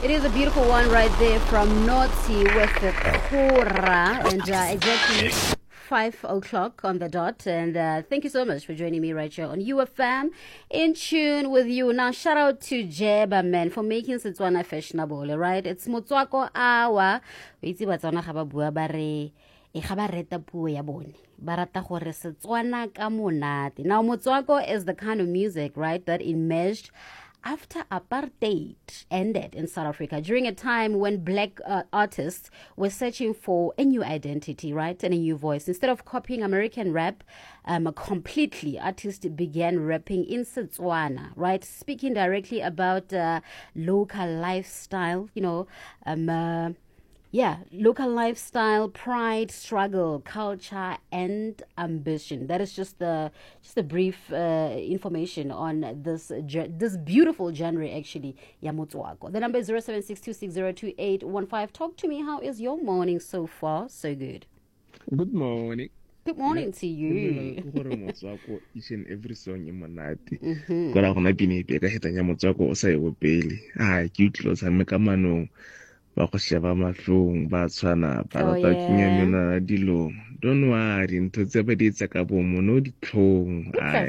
It is a beautiful one right there from Naughty with the Kora, and exactly 5 o'clock on the dot. And thank you so much for joining me right here on UFM, in tune with you. Now, shout out to Jeba, man, for making Setswana fashionable, right? It's Motswako Awa. Itse Batswana ga ba bua ba re e ga ba reta puo ya bone. Ba rata gore Setswana ka monate. Now, Motswako is the kind of music, right, that emerged after apartheid ended in South Africa, during a time when black artists were searching for a new identity, right, and a new voice. Instead of copying American rap completely, artists began rapping in Setswana, right, speaking directly about local lifestyle, local lifestyle, pride, struggle, culture, and ambition. That is just the brief information on this beautiful genre, actually, ya Motswako. The number is 0762602815. Talk to me. How is your morning so far? So good. Good morning. Good morning to you. Each and every song in Monati. Kora gona pini pe ka hetanya Motswako o sa e bopele. Ke utlwa make mano ba go sheba matlong ba tshwana ba rata kinya mena dilo. Don't worry, ntho tse ba di tsa ka bo mono ditlhong.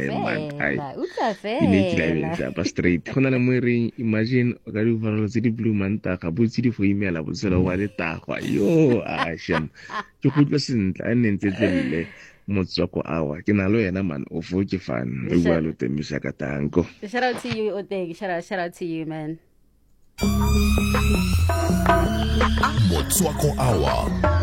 Ba straight. Gona le mo re imagine o ka di overall tse di blue manta ga botse di fo email a botsela wa le tagwa. Yo, sham. Ke go tla sentle a nentse tselle. Motswako Awa ke na lo yena man o fo ke fan re bua lo temisa ka tanko. Shout out to you, Oteg. Shout out to you, man. Motswako Awa.